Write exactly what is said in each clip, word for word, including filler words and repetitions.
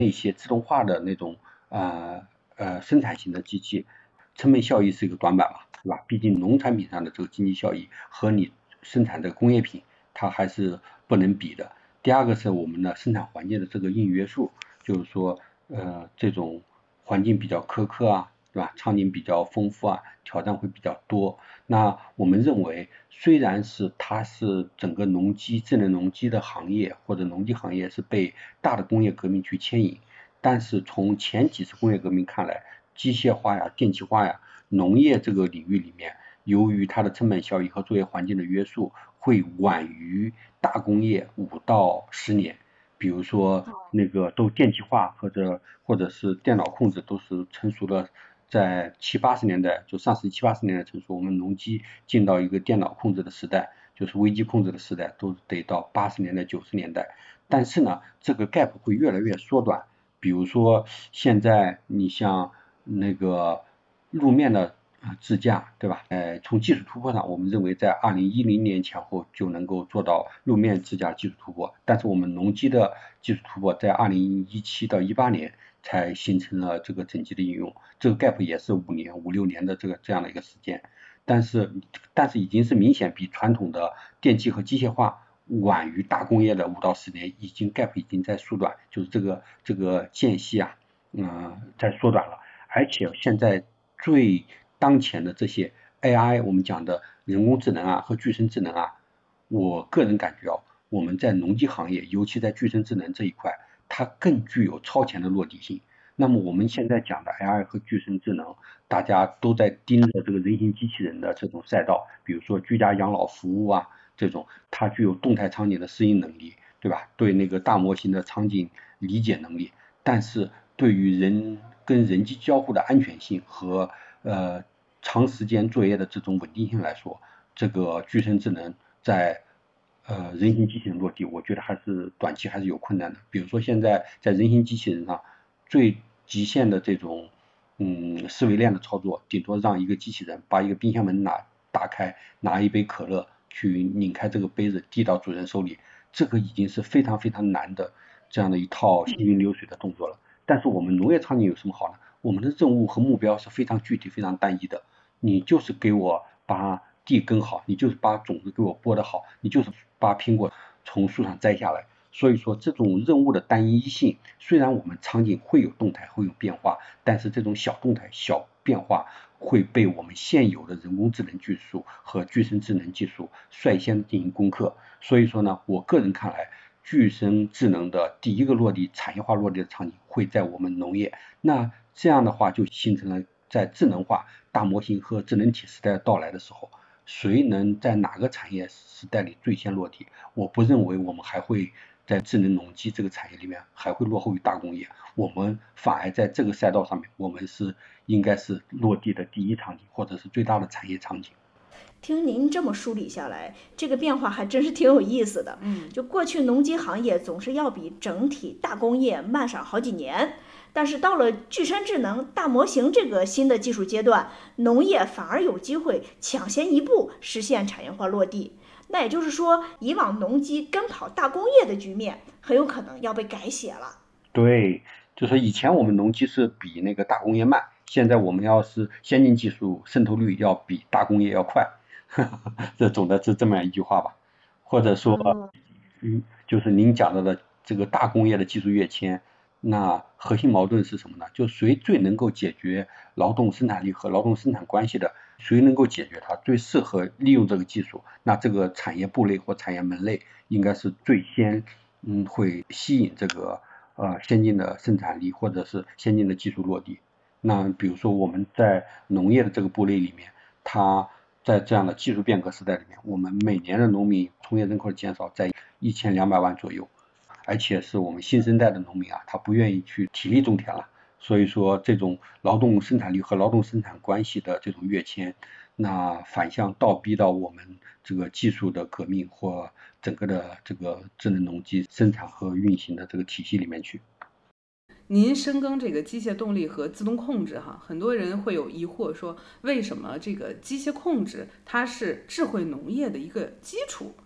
那些自动化的那种呃呃生产型的机器，成本效益是一个短板嘛，对吧？毕竟农产品上的这个经济效益和你生产的工业品，它还是不能比的。第二个是我们的生产环境的这个硬约束，就是说呃这种环境比较苛刻啊，对吧？场景比较丰富啊，挑战会比较多。那我们认为，虽然是它是整个农机智能农机的行业或者农机行业是被大的工业革命去牵引，但是从前几次工业革命看来，机械化呀、电气化呀，农业这个领域里面，由于它的成本效益和作业环境的约束，会晚于大工业五到十年。比如说那个都电气化或者或者是电脑控制都是成熟的，在七八十年代就上世纪七八十年代成熟，我们农机进到一个电脑控制的时代，就是微机控制的时代，都得到八十年代九十年代。但是呢，这个 gap 会越来越缩短。比如说现在你像那个路面的自驾，对吧？呃，从技术突破上，我们认为在二零一零年前后就能够做到路面自驾技术突破，但是我们农机的技术突破在二零一七到一八年才形成了这个整机的应用，这个 gap 也是五年五六年的这个这样的一个时间，但是但是已经是明显比传统的电气和机械化晚于大工业的五到十年，已经 gap 已经在缩短，就是这个这个间隙啊，嗯、呃，在缩短了。而且现在最当前的这些 A I， 我们讲的人工智能啊和具身智能啊，我个人感觉啊，我们在农机行业，尤其在具身智能这一块，它更具有超前的落地性。那么我们现在讲的 A I 和具身智能，大家都在盯着这个人形机器人的这种赛道，比如说居家养老服务啊，这种它具有动态场景的适应能力，对吧？对那个大模型的场景理解能力，但是对于人跟人机交互的安全性和呃长时间作业的这种稳定性来说，这个具身智能在呃人形机器人落地，我觉得还是短期还是有困难的。比如说现在在人形机器人上最极限的这种嗯思维链的操作，顶多让一个机器人把一个冰箱门拿打开，拿一杯可乐去拧开这个杯子递到主人手里，这个已经是非常非常难的这样的一套行云流水的动作了。但是我们农业场景有什么好呢？我们的任务和目标是非常具体、非常单一的。你就是给我把地耕好，你就是把种子给我播得好，你就是把苹果从树上摘下来。所以说这种任务的单一性，虽然我们场景会有动态，会有变化，但是这种小动态、小变化会被我们现有的人工智能技术和具身智能技术率先进行攻克。所以说呢，我个人看来，具身智能的第一个落地、产业化落地的场景会在我们农业。那这样的话就形成了在智能化、大模型和智能体时代到来的时候，谁能在哪个产业时代里最先落地？我不认为我们还会在智能农机这个产业里面还会落后于大工业，我们反而在这个赛道上面，我们是应该是落地的第一场景，或者是最大的产业场景。 听您这么梳理下来，这个变化还真是挺有意思的。嗯，就过去农机行业总是要比整体大工业慢上好几年，但是到了具身智能、大模型这个新的技术阶段，农业反而有机会抢先一步实现产业化落地。那也就是说，以往农机跟跑大工业的局面很有可能要被改写了。 对，就是以前我们农机是比那个大工业慢，现在我们要是先进技术渗透率要比大工业要快，这总的是这么样一句话吧。或者说， 嗯， 嗯，就是您讲到的这个大工业的技术跃迁，那核心矛盾是什么呢？就谁最能够解决劳动生产力和劳动生产关系的，谁能够解决它，最适合利用这个技术，那这个产业部类或产业门类应该是最先嗯会吸引这个呃先进的生产力或者是先进的技术落地。那比如说我们在农业的这个部类里面，它在这样的技术变革时代里面，我们每年的农民从业人口的减少在一千两百万左右，而且是我们新生代的农民啊，他不愿意去体力种田了。所以说，这种劳动生产力和劳动生产关系的这种跃迁，那反向倒逼到我们这个技术的革命或整个的这个智能农机生产和运行的这个体系里面去。 您深耕这个机械动力和自动控制哈，很多人会有疑惑说，为什么这个机械控制它是智慧农业的一个基础？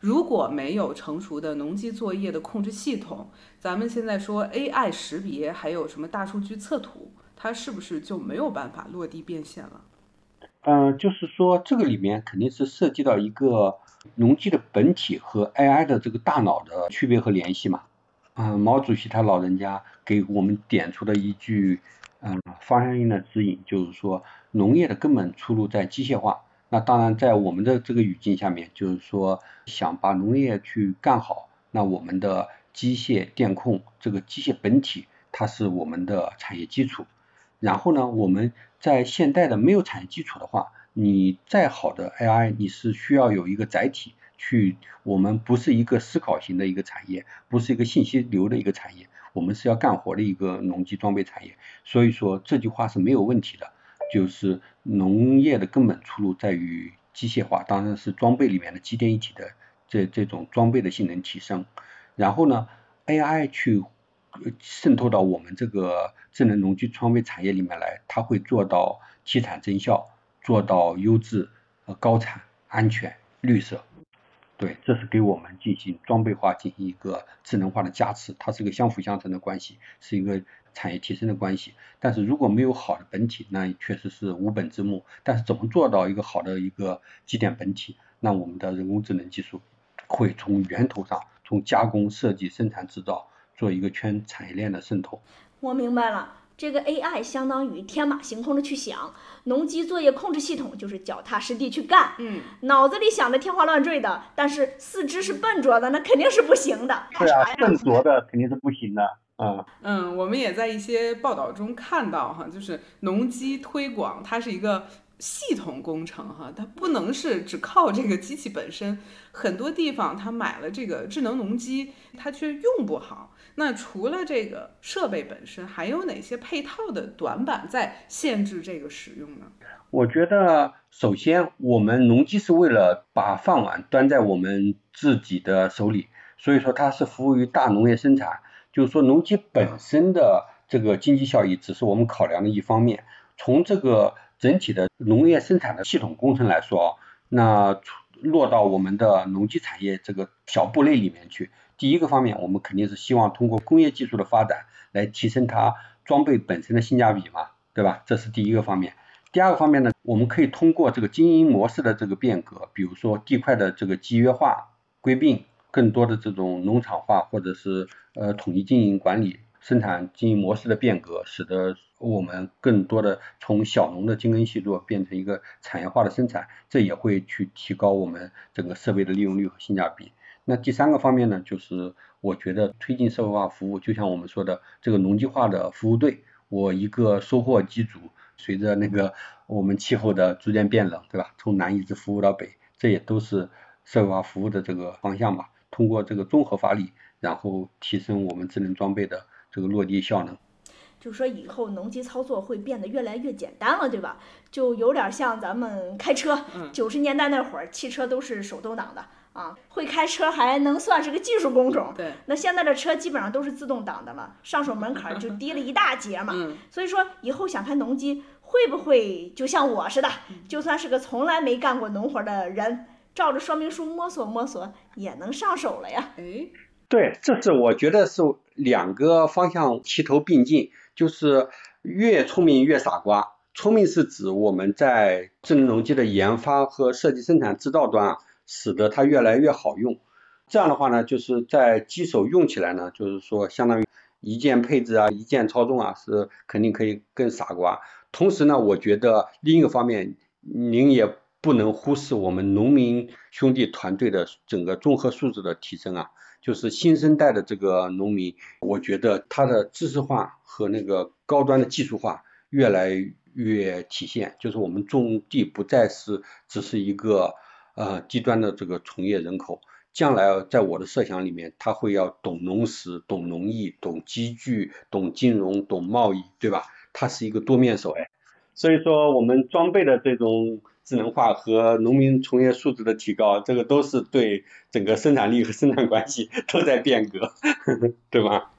如果没有成熟的农机作业的控制系统，咱们现在说 A I 识别还有什么大数据测图，它是不是就没有办法落地变现了？ 嗯、呃，就是说这个里面肯定是涉及到一个农机的本体和 A I 的这个大脑的区别和联系嘛。嗯、呃，毛主席他老人家给我们点出的一句嗯、呃、方向性的指引，就是说农业的根本出路在机械化。那当然在我们的这个语境下面，就是说想把农业去干好，那我们的机械电控这个机械本体它是我们的产业基础。然后呢，我们在现代的没有产业基础的话，你再好的 A I 你是需要有一个载体去，我们不是一个思考型的一个产业，不是一个信息流的一个产业，我们是要干活的一个农机装备产业。所以说这句话是没有问题的，就是农业的根本出路在于机械化，当然是装备里面的机电一体的这这种装备的性能提升。然后呢 A I 去渗透到我们这个智能农机装备产业里面来，它会做到提产增效，做到优质、呃高产、安全、绿色。对，这是给我们进行装备化、进行一个智能化的加持，它是个相辅相成的关系，是一个产业提升的关系。但是如果没有好的本体，那确实是无本之木。但是怎么做到一个好的一个机电本体？那我们的人工智能技术会从源头上，从加工、设计、生产、制造，做一个全产业链的渗透。 我明白了，这个 A I 相当于天马行空的去想，农机作业控制系统就是脚踏实地去干。 嗯， 脑子里想的天花乱坠的，但是四肢是笨拙的，那肯定是不行的。 对啊，笨拙的肯定是不行的。嗯嗯，我们也在一些报道中看到哈，就是农机推广它是一个系统工程哈，它不能是只靠这个机器本身，很多地方它买了这个智能农机，它却用不好。那除了这个设备本身，还有哪些配套的短板在限制这个使用呢？ 我觉得首先我们农机是为了把饭碗端在我们自己的手里，所以说它是服务于大农业生产，就是说农机本身的这个经济效益只是我们考量的一方面。从这个整体的农业生产的系统工程来说，那落到我们的农机产业这个小部类里面去，第一个方面我们肯定是希望通过工业技术的发展来提升它装备本身的性价比嘛，对吧？这是第一个方面。第二个方面呢，我们可以通过这个经营模式的这个变革，比如说地块的这个集约化、归并，更多的这种农场化或者是呃统一经营管理、生产经营模式的变革，使得我们更多的从小农的精耕细作变成一个产业化的生产，这也会去提高我们整个设备的利用率和性价比。那第三个方面呢，就是我觉得推进社会化服务，就像我们说的这个农机化的服务队，我一个收获机组，随着那个我们气候的逐渐变冷，对吧？从南一直服务到北，这也都是社会化服务的这个方向吧。通过这个综合发力，然后提升我们智能装备的这个落地效能。 就是说以后农机操作会变得越来越简单了，对吧？就有点像咱们开车，九十年代那会儿汽车都是手动挡的啊，会开车还能算是个技术工种。 对， 那现在的车基本上都是自动挡的了，上手门槛就低了一大截嘛。 嗯， 所以说以后想开农机，会不会就像我似的，就算是个从来没干过农活的人，照着说明书摸索摸索也能上手了呀？ 哎， 对，这是我觉得是两个方向齐头并进，就是越聪明越傻瓜。聪明是指我们在智能农机的研发和设计、生产、制造端啊，使得它越来越好用。这样的话呢，就是在机手用起来呢，就是说相当于一键配置啊、一键操纵啊，是肯定可以更傻瓜。同时呢，我觉得另一个方面，您也不能忽视我们农民兄弟团队的整个综合素质的提升啊。就是新生代的这个农民，我觉得他的知识化和那个高端的技术化越来越体现，就是我们种地不再是只是一个呃低端的这个从业人口，将来在我的设想里面，他会要懂农时、懂农艺、懂机具、懂金融、懂贸易，对吧？他是一个多面手哎，所以说我们装备的这种智能化和农民从业素质的提高，这个都是对整个生产力和生产关系都在变革，对吧？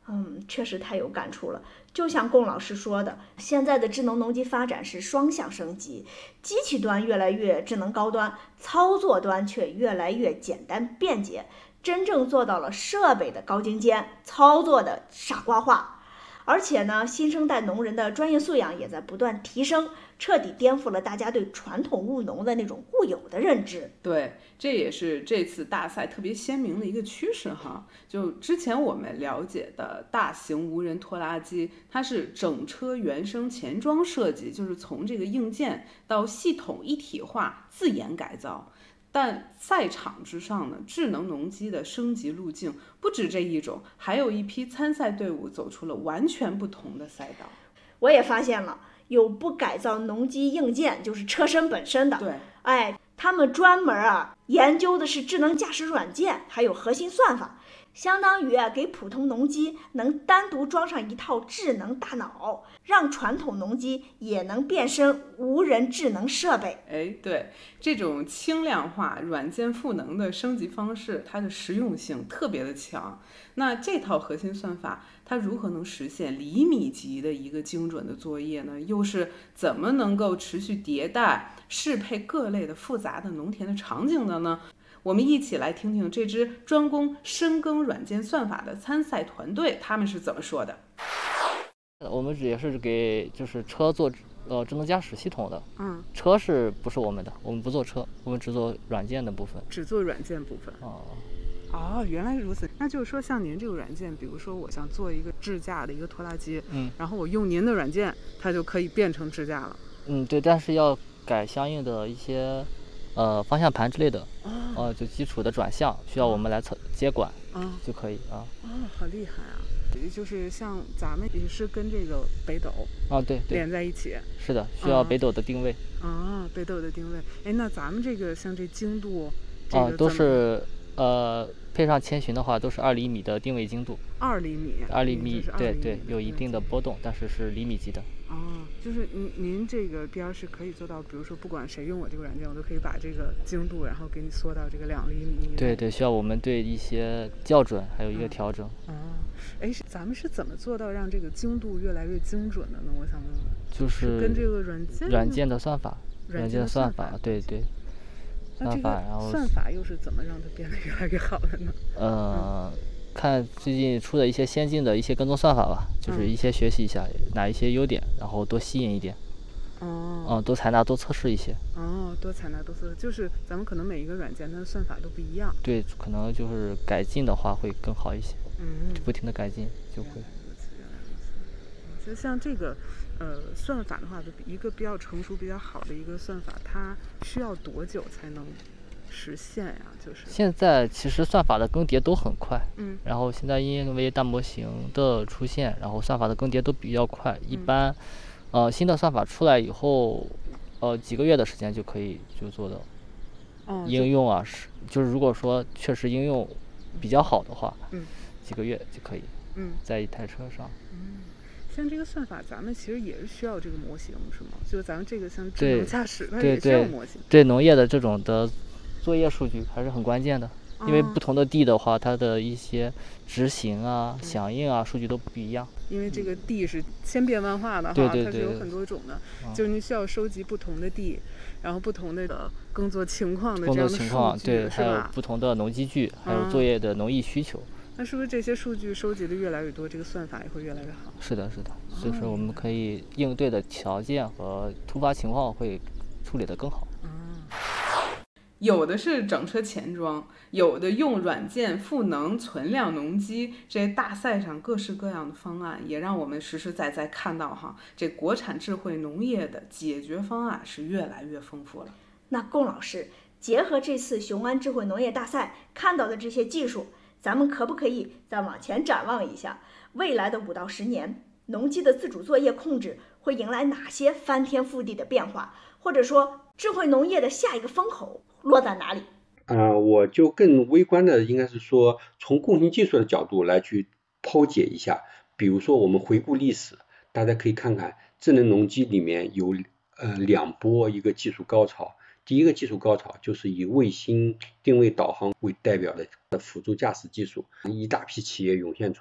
嗯，确实太有感触了。就像龚老师说的，现在的智能农机发展是双向升级，机器端越来越智能高端，操作端却越来越简单便捷，真正做到了设备的高精尖，操作的傻瓜化。而且呢，新生代农人的专业素养也在不断提升，彻底颠覆了大家对传统务农的那种固有的认知。 对，这也是这次大赛特别鲜明的一个趋势哈。就之前我们了解的大型无人拖拉机，它是整车原生前装设计，就是从这个硬件到系统一体化自研改造。但赛场之上呢，智能农机的升级路径不止这一种，还有一批参赛队伍走出了完全不同的赛道。 我也发现了，有不改造农机硬件，就是车身本身的， 对， 哎，他们专门啊研究的是智能驾驶软件，还有核心算法，相当于啊给普通农机能单独装上一套智能大脑，让传统农机也能变身无人智能设备。 哎，对，这种轻量化、软件赋能的升级方式，它的实用性特别的强。那这套核心算法，它如何能实现厘米级的一个精准的作业呢？又是怎么能够持续迭代，适配各类的复杂的农田的场景的呢？我们一起来听听这支专攻深耕软件算法的参赛团队他们是怎么说的。 我们也是给就是车做呃智能驾驶系统的， 嗯， 车是不是我们的？我们不做车，我们只做软件的部分。 只做软件部分。 哦， 哦，原来如此。那就是说，像您这个软件，比如说我想做一个智驾的一个拖拉机， 嗯， 然后我用您的软件，它就可以变成智驾了。 嗯，对，但是要改相应的一些呃方向盘之类的， 哦， 呃，就基础的转向需要我们来接管， 哦， 就可以啊。 哦，好厉害啊！就是像咱们也是跟这个北斗啊，对对， 连在一起。 是的，需要北斗的定位。 啊、哦，北斗的定位。哎，那咱们这个像这精度，这啊， 个都是呃配上千寻的话，都是二厘米的定位精度。 二厘米。 二厘米，对对， 对，有一定的波动，但是是厘米级的。 哦，就是您您这个标是可以做到，比如说不管谁用我这个软件，我都可以把这个精度，然后给你缩到这个两厘米。 对对，需要我们对一些校准还有一个调整。 哦，哎，咱们是怎么做到让这个精度越来越精准的呢？我想问问。 就是跟这个软件软件的算法， 软件的算法， 对对。 那这个算法又是怎么让它变得越来越好的呢？ 呃。嗯看最近出的一些先进的一些跟踪算法吧，就是一些学习一下、嗯、哪一些优点，然后多吸引一点。 哦。 嗯，多采纳多测试一些。 哦，多采纳多测试，就是咱们可能每一个软件它的算法都不一样。 对，可能就是改进的话会更好一些。 嗯。 不停的改进就会。 就像这个，呃，算法的话，一个比较成熟、比较好的一个算法，它需要多久才能实现呀？就是现在其实算法的更迭都很快， 嗯， 然后现在因为大模型的出现，然后算法的更迭都比较快，一般， 嗯、 呃，新的算法出来以后，呃，几个月的时间就可以就做到。 哦， 应用啊，是就是如果说确实应用比较好的话， 嗯， 几个月就可以， 嗯， 在一台车上。 嗯，像这个算法，咱们其实也是需要这个模型，是吗？就咱们这个像智能驾驶，它也需要模型。 对，对农业的这种的作业数据还是很关键的，哦、因为不同的地的话，它的一些执行啊、嗯、响应啊，数据都不一样。 因为这个地是千变万化的哈， 对对对， 它是有很多种的，嗯、就是你需要收集不同的地，然后不同的耕作情况的这样的数据， 工作情况对， 还有不同的农机具，还有作业的农艺需求。 嗯、那是不是这些数据收集的越来越多，这个算法也会越来越好？ 是的，是的，所以说我们可以应对的条件和突发情况会处理得更好。 嗯。有的是整车前装，有的用软件赋能存量农机，这大赛上各式各样的方案，也让我们实实在在看到哈，这国产智慧农业的解决方案是越来越丰富了。 那龚老师，结合这次雄安智慧农业大赛看到的这些技术，咱们可不可以再往前展望一下，未来的五到十年，农机的自主作业控制会迎来哪些翻天覆地的变化，或者说智慧农业的下一个风口落在哪里？ 呃，我就更微观的应该是说，从共性技术的角度来去剖解一下。比如说我们回顾历史，大家可以看看智能农机里面有呃两波一个技术高潮。第一个技术高潮就是以卫星定位导航为代表的辅助驾驶技术，一大批企业涌现出来，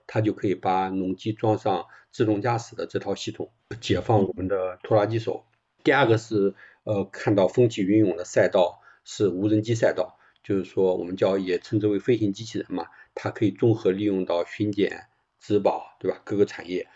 它就可以把农机装上自动驾驶的这套系统，解放我们的拖拉机手。第二个是呃看到风起云涌的赛道是无人机赛道，就是说我们叫也称之为飞行机器人嘛，它可以综合利用到巡检、质保，对吧？各个产业